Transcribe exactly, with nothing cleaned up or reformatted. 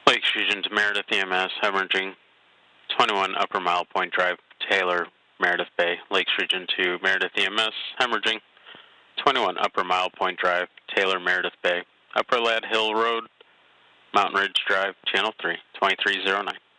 Lakes Region to Meredith E M S, hemorrhaging. twenty-one Upper Mile Point Drive, Taylor, Meredith Bay. Lakes Region to Meredith E M S, hemorrhaging. twenty-one Upper Mile Point Drive, Taylor, Meredith Bay. Upper Lad Hill Road, Mountain Ridge Drive, Channel three, twenty-three oh nine.